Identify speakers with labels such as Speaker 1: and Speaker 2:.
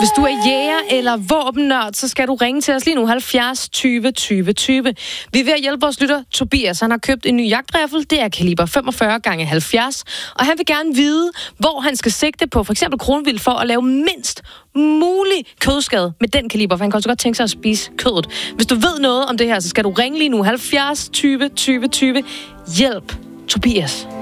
Speaker 1: Hvis du er jæger eller våbennørd, så skal du ringe til os lige nu 70 20 20 20. Vi er ved at hjælpe vores lytter Tobias. Han har købt en ny jagtriffel. Det er kaliber 45 x 70. Og han vil gerne vide, hvor han skal sigte på for eksempel kronvildt for at lave mindst mulig kødskade med den kaliber. For han kan også godt tænke sig at spise kødet. Hvis du ved noget om det her, så skal du ringe lige nu 70 20 20 20. Hjælp Tobias.